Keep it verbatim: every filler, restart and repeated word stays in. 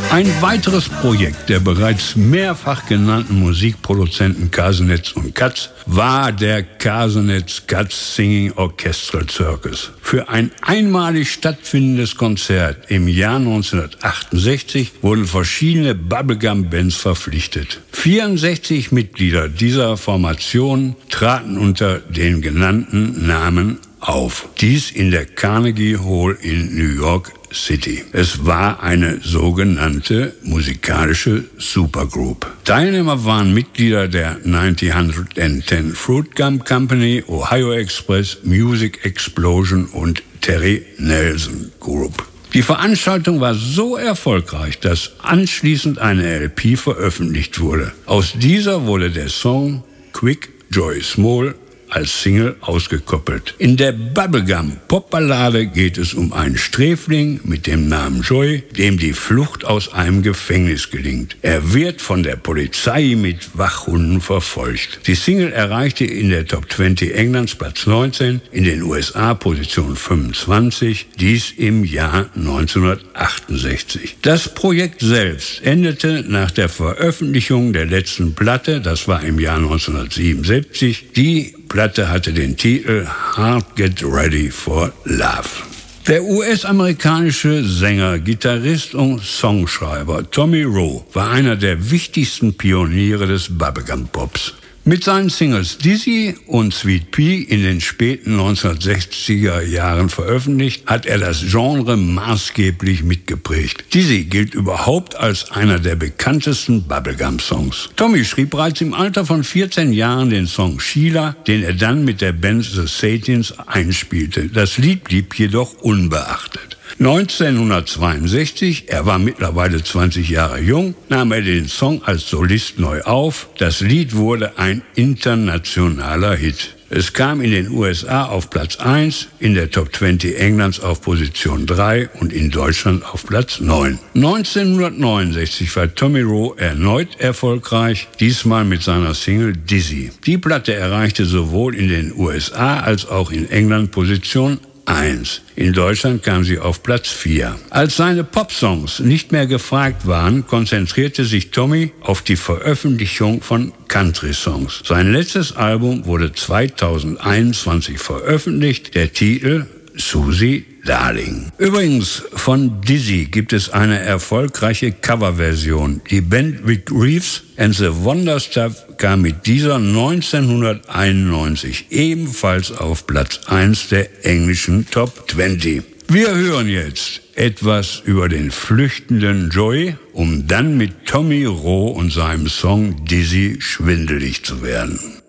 Ein weiteres Projekt der bereits mehrfach genannten Musikproduzenten Kasenetz und Katz war der Kasenetz Katz Singing Orchestral Circus. Für ein einmalig stattfindendes Konzert im Jahr neunzehnhundertachtundsechzig wurden verschiedene Bubblegum-Bands verpflichtet. vierundsechzig Mitglieder dieser Formation traten unter den genannten Namen auf. Dies in der Carnegie Hall in New York City. Es war eine sogenannte musikalische Supergroup. Teilnehmer waren Mitglieder der neunzehnhundertzehn Fruit Gum Company, Ohio Express, Music Explosion und Terry Nelson Group. Die Veranstaltung war so erfolgreich, dass anschließend eine L P veröffentlicht wurde. Aus dieser wurde der Song Quick Joy Small als Single ausgekoppelt. In der Bubblegum-Popballade geht es um einen Sträfling mit dem Namen Joy, dem die Flucht aus einem Gefängnis gelingt. Er wird von der Polizei mit Wachhunden verfolgt. Die Single erreichte in der Top zwanzig Englands Platz neunzehn, in den U S A Position fünfundzwanzig, dies im Jahr neunzehnhundertachtundsechzig. Das Projekt selbst endete nach der Veröffentlichung der letzten Platte, das war im Jahr neunzehnhundertsiebenundsiebzig, die Platte hatte den Titel Hard Get Ready for Love. Der U S-amerikanische Sänger, Gitarrist und Songschreiber Tommy Roe war einer der wichtigsten Pioniere des Bubblegum-Pops. Mit seinen Singles Dizzy und Sweet Pea in den späten neunzehnhundertsechziger Jahren veröffentlicht, hat er das Genre maßgeblich mitgeprägt. Dizzy gilt überhaupt als einer der bekanntesten Bubblegum-Songs. Tommy schrieb bereits im Alter von vierzehn Jahren den Song Sheila, den er dann mit der Band The Saiyans einspielte. Das Lied blieb jedoch unbeachtet. neunzehnhundertzweiundsechzig, er war mittlerweile zwanzig Jahre jung, nahm er den Song als Solist neu auf. Das Lied wurde ein internationaler Hit. Es kam in den U S A auf Platz eins, in der Top zwanzig Englands auf Position drei und in Deutschland auf Platz neun. neunzehnhundertneunundsechzig war Tommy Roe erneut erfolgreich, diesmal mit seiner Single Dizzy. Die Platte erreichte sowohl in den U S A als auch in England Position eins. In Deutschland kam sie auf Platz vier. Als seine Popsongs nicht mehr gefragt waren, konzentrierte sich Tommy auf die Veröffentlichung von Country-Songs. Sein letztes Album wurde zweitausendeinundzwanzig veröffentlicht, der Titel Susie Darling. Übrigens, von Dizzy gibt es eine erfolgreiche Coverversion. Die Band Vic Reeves and the Wonder Stuff kam mit dieser neunzehnhunderteinundneunzig ebenfalls auf Platz eins der englischen Top zwanzig. Wir hören jetzt etwas über den flüchtenden Joy, um dann mit Tommy Roe und seinem Song Dizzy schwindelig zu werden.